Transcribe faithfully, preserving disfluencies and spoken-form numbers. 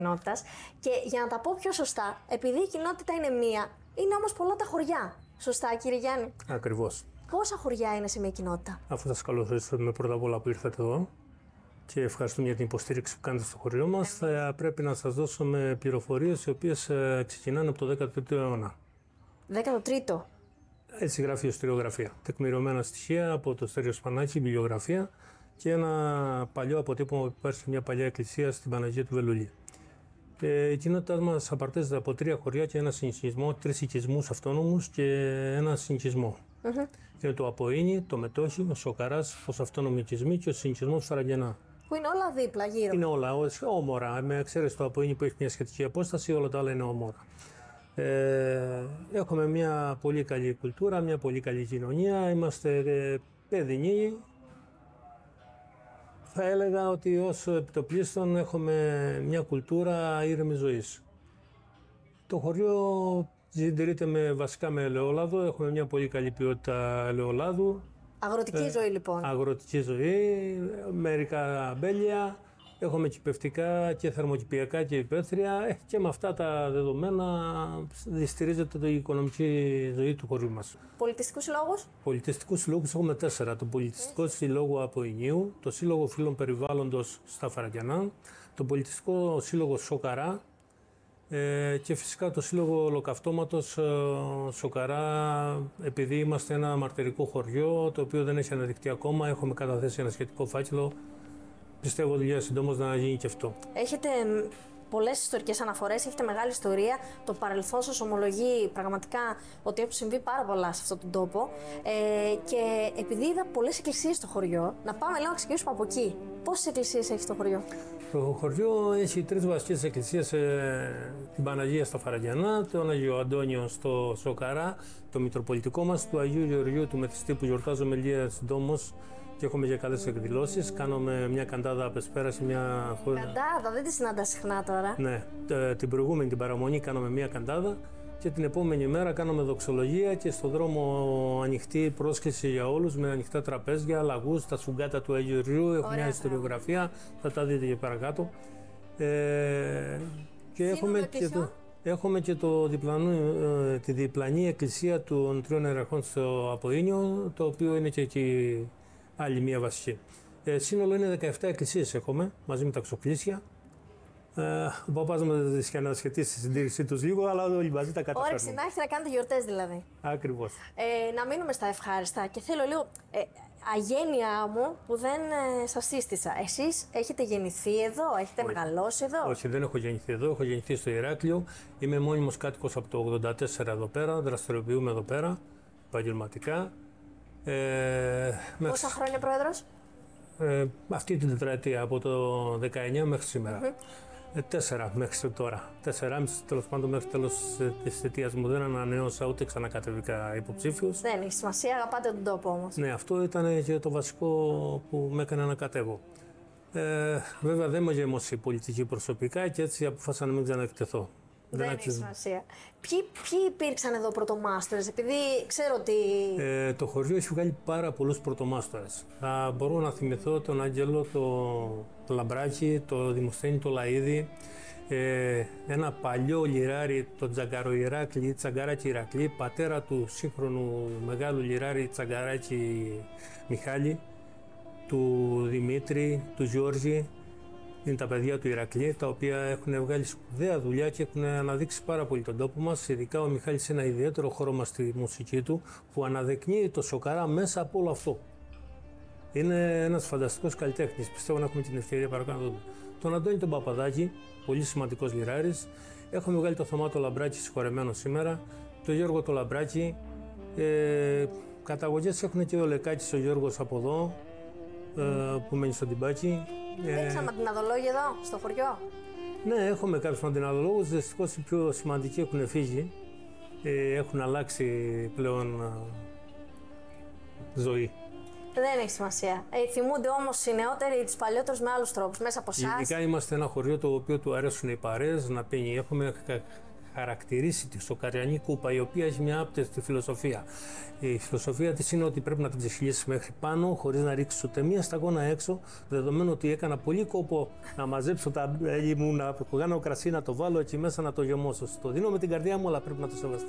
κοινότητας. Και για να τα πω πιο σωστά, επειδή η κοινότητα είναι μία, είναι όμως πολλά τα χωριά. Σωστά, κύριε Γιάννη? Ακριβώς. Πόσα χωριά είναι σε μια κοινότητα? Αφού σας καλωσορίσουμε πρώτα απ' όλα που ήρθατε εδώ και ευχαριστούμε για την υποστήριξη που κάνετε στο χωριό μας, θα πρέπει να σας δώσουμε πληροφορίες οι οποίες ξεκινάνε από το δέκατο τρίτο αιώνα. δέκατο τρίτο. Έτσι γράφει η ιστοριογραφία. Τεκμηριωμένα στοιχεία από το Στέριο Σπανάκη, βιβλιογραφία και ένα παλιό αποτύπωμα που υπάρχει σε μια παλιά εκκλησία στην Παναγία του Βελουλή. Ε, η κοινότητά μας απαρτίζεται από τρία χωριά και ένα συνοικισμό, τρεις οικισμούς αυτόνομους και ένα συνοικισμό. Mm-hmm. Είναι το Αποίνι, το Μετόχι, ο Σοκαράς, ως αυτόνομοι οικισμοί και ο συνοικισμός Φαραγγενά. Που είναι όλα δίπλα, γύρω. Είναι όλα όμορα. Με εξαίρεση το Αποίνι που έχει μια σχετική απόσταση, όλα τα άλλα είναι όμορα. Ε, έχουμε μια πολύ καλή κουλτούρα, μια πολύ καλή κοινωνία. Είμαστε ε, παιδινοί. Θα έλεγα ότι ως επιτοπλίστων έχουμε μια κουλτούρα ήρεμης ζωής. Το χωριό συντηρείται με, βασικά με ελαιόλαδο, έχουμε μια πολύ καλή ποιότητα ελαιολάδου. Αγροτική ε, ζωή λοιπόν. Αγροτική ζωή, μερικά αμπέλια, έχουμε κυπευτικά και θερμοκηπιακά και υπαίθρια και με αυτά τα δεδομένα στηρίζεται η οικονομική ζωή του χωριού μας. Πολιτιστικούς συλλόγους? Πολιτιστικούς συλλόγους έχουμε τέσσερα. Το Πολιτιστικό mm. Σύλλογο Αποϊνίου, το Σύλλογο Φίλων Περιβάλλοντος στα Φαραγγενά, το Πολιτιστικό Σύλλογο Σοκαρά ε, και φυσικά το Σύλλογο Ολοκαυτώματος ε, Σοκαρά, επειδή είμαστε ένα μαρτυρικό χωριό το οποίο δεν έχει αναδειχθεί ακόμα, έχουμε καταθέσει ένα σχετικό φάκελο. Πιστεύω ότι για συντόμως να γίνει και αυτό. Έχετε πολλές ιστορικές αναφορές, έχετε μεγάλη ιστορία. Το παρελθόν σας ομολογεί πραγματικά ότι έχουν συμβεί πάρα πολλά σε αυτόν τον τόπο. Ε, και επειδή είδα πολλές εκκλησίες στο χωριό, να πάμε λίγο να ξεκινήσουμε από εκεί. Πόσες εκκλησίες έχει στο χωριό? Το χωριό έχει τρεις βασικές εκκλησίες, ε, την Παναγία στα Φαραγγενά, τον Αγίο Αντώνιο στο Σοκαρά, το Μητροπολιτικό μας, του Αγίου Γεωργίου του Μεθιστή που γιορτάζουμε λίγα συντόμως και έχουμε και καλές εκδηλώσεις. Κάνουμε μια καντάδα απεσπέραση, μια... Καντάδα, δεν τη συναντά συχνά τώρα. Ναι, την προηγούμενη την παραμονή κάναμε μια καντάδα και την επόμενη μέρα κάναμε δοξολογία και στο δρόμο ανοιχτή πρόσκληση για όλους με ανοιχτά τραπέζια, λαγούς, τα σουγκάτα του Αγίου Γεωργίου, έχω μια ιστοριογραφία, θα τα δείτε και παρακάτω. Ε, και έχουμε και, το, έχουμε και το διπλανό, τη διπλανή εκκλησία των τριών ιεραρχών στο Αποίνιο, το οποίο είναι και εκεί άλλη μία βασική. Ε, σύνολο είναι δεκαεπτά εκκλησίες έχουμε, μαζί με τα ξοπλήσια. Ε, ο παπάς μας είχε ανασχετήσει τη συντήρησή τους λίγο, αλλά όλοι μαζί τα καταφέρνουν. Όρεξη να έχει να κάνετε γιορτές δηλαδή. Ακριβώς. Ε, να μείνουμε στα ευχάριστα και θέλω λίγο ε, αγένειά μου που δεν ε, σας σύστησα. Εσείς έχετε γεννηθεί εδώ, έχετε Όχι. μεγαλώσει εδώ? Όχι, δεν έχω γεννηθεί εδώ, έχω γεννηθεί στο Ηράκλειο. Είμαι μόνιμος κάτοικος από το ογδόντα τέσσερα εδώ πέρα, δραστηριοποιούμε εδώ πέρα επαγγελματικά. Ε, Πόσα μέχρι... χρόνια πρόεδρος? Ε, αυτή την τετραετία, από το δεκαεννιά μέχρι σήμερα. Mm-hmm. Ε, τέσσερα μέχρι τώρα. Τέσσεράμιση τέλος πάντων μέχρι τέλος της θητείας μου. Δεν ανανέωσα ούτε ξανακατεβήκα υποψήφιος. Δεν έχει σημασία, αγαπάτε τον τόπο όμως. Ναι, αυτό ήταν και το βασικό που με έκανε να κατέβω. Ε, βέβαια δεν με γέμωσε η πολιτική προσωπικά και έτσι αποφάσισα να μην ξαναεκτεθώ. Δεν έχει σημασία. Ποιοι, ποιοι υπήρξαν εδώ πρωτομάστορες, επειδή ξέρω ότι... Ε, το χωριό έχει βγάλει πάρα πολλούς πρωτομάστορες. Θα μπορώ να θυμηθώ τον Άγγελο, το Λαμπράκη, το Δημοσθένη, το Λαΐδη, ε, ένα παλιό λιράρι, το Τζαγκαροϊράκλη, Τσαγκαράκη Ηρακλή, πατέρα του σύγχρονου μεγάλου λιράρι Τσαγκαράκη Μιχάλη, του Δημήτρη, του Γιώργη. Είναι τα παιδιά του Ηρακλή, τα οποία έχουν βγάλει σπουδαία δουλειά και έχουν αναδείξει πάρα πολύ τον τόπο μας. Ειδικά ο Μιχάλης είναι ένα ιδιαίτερο χρώμα στη μουσική του που αναδεικνύει το Σοκαρά μέσα από όλο αυτό. Είναι ένας φανταστικός καλλιτέχνης. Πιστεύω να έχουμε την ευκαιρία παρακάτω να δούμε. Τον Αντώνη τον Παπαδάκη, πολύ σημαντικός λιράρης. Έχουμε βγάλει το Θωμά το Λαμπράκη συγχωρεμένο σήμερα. Το Γιώργο το Λαμπράκη. Ε, καταγωγές έχουν και ο Λεκάκης ο Γιώργος από εδώ, ε, που μένει στο Τιμπάκι. Έχεις αμαντιναδολόγοι εδώ, στο χωριό? Ναι, έχουμε κάποιους αμαντιναδολόγους. Δυστυχώς οι πιο σημαντικοί έχουν φύγει. Ε, έχουν αλλάξει πλέον ε, ζωή. Δεν έχει σημασία. Ε, θυμούνται όμως οι νεότεροι τους παλιότερους με άλλους τρόπους, μέσα από εσάς. Ειδικά είμαστε ένα χωριό το οποίο του αρέσουν οι παρέες να πίνει. Έχουμε χαρακτηρίσει τη Σοκαριανή κούπα, η οποία έχει μια άπτεστη φιλοσοφία. Η φιλοσοφία της είναι ότι πρέπει να την ξεχυλίσεις μέχρι πάνω, χωρίς να ρίξεις ούτε μία σταγόνα έξω, δεδομένου ότι έκανα πολύ κόπο να μαζέψω τα μπέλη μου, να κάνω κρασί, να το βάλω εκεί μέσα, να το γεμώσω. Το δίνω με την καρδιά μου, αλλά πρέπει να το σεβαστώ.